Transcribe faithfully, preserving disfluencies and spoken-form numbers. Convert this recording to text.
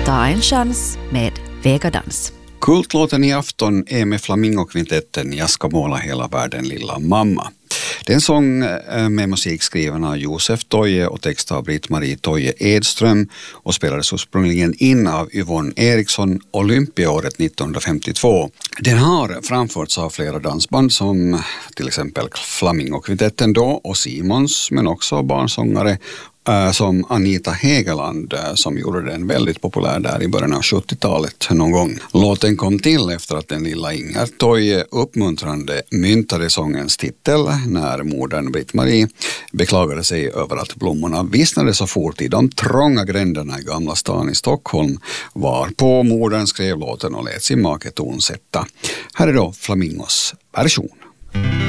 Ta en chans med Vegadans. Kultlåten i afton är med Flamingokvintetten Jag ska måla hela världen lilla mamma. Det är en sång med musikskrivarna av Josef Toje och text av Britt-Marie Toje Edström och spelades ursprungligen in av Yvonne Eriksson Olympiaåret nittonhundrafemtiotvå. Den har framförts av flera dansband som till exempel Flamingokvintetten då och Simons, men också barnsångare som Anita Hegeland som gjorde den väldigt populär där i början av sjuttiotalet någon gång. Låten kom till efter att den lilla Inger Toje uppmuntrande myntade sångens titel när modern Britt-Marie beklagade sig över att blommorna vissnade så fort i de trånga gränderna i Gamla stan i Stockholm, var på modern skrev låten och lät sin make tonsätta. Här är då Flamingos version.